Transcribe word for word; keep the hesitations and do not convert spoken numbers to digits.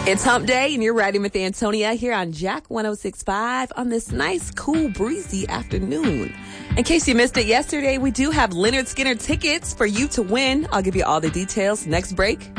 It's hump day, and you're riding with Antonia here on Jack one oh six point five on this nice, cool, breezy afternoon. In case you missed it yesterday, we do have Leonard Skinner tickets for you to win. I'll give you all the details next break.